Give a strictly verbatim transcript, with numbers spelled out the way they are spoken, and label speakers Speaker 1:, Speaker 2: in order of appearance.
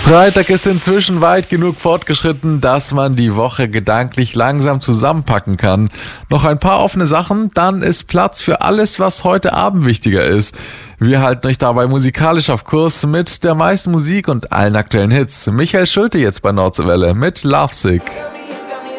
Speaker 1: Freitag ist inzwischen weit genug fortgeschritten, dass man die Woche gedanklich langsam zusammenpacken kann. Noch ein paar offene Sachen, dann ist Platz für alles, was heute Abend wichtiger ist. Wir halten euch dabei musikalisch auf Kurs mit der meisten Musik und allen aktuellen Hits. Michael Schulte jetzt bei Nordwelle mit Lovesick.